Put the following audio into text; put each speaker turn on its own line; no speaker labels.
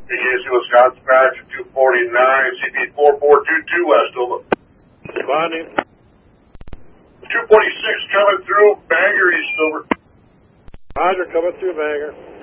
PAC Wisconsin Badger 249, CP 4422 west, over.
Responding.
246 coming through, Bangor east, over.
Roger, coming through Bangor.